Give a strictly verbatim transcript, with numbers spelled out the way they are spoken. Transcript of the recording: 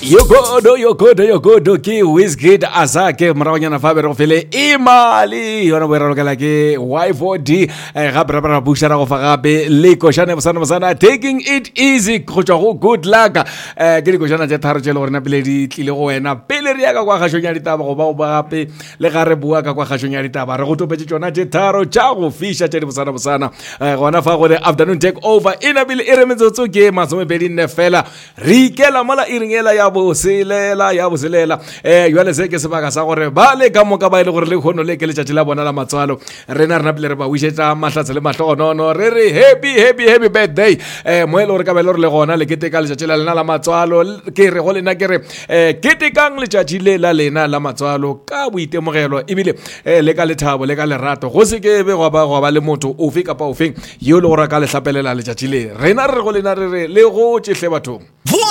yogodo yogodo yogodo ke Wizkid azake mrawanyana fa bere go fele imali yona bo ralokela ke Y four D ga bra bra busha ra go fa gape le koshane bosana bosana taking it easy go tswa go good luck eh ke di koshana tse tharo tse le rena pele di tlile go wena pele re ya ka kwa gashonya ditaba go ba go ba gape le ga re bua ka kwa gashonya ditaba re go topetse tsona tse tharo tsa go fisha tse di bosana bosana gona fa go le afternoon take over ina bile e re metsotso ke masome pedi nne fela re ikela mala iringela ya bo selela ya bo selela eh yale se ke sebaka sa gore ba le ka moka ba ile gore le khono le ke le tšatši la bona la matswalo rena rena pele re ba wishetsa mahlatse le mahlono no re re happy happy happy birthday eh mo ile gore ka ba le gona le keteka le tšatši la lena la matswalo ke re go lena ke re eh ketekang le tšatši le la lena la matswalo ka boitemogelo ebile eh le ka lethabo le ka lerato go se ke be go ba go ba le motho ofe ka pa ofe yo le gore ka le hlapelela le tšatši le rena re go lena re re le go tšehle bathong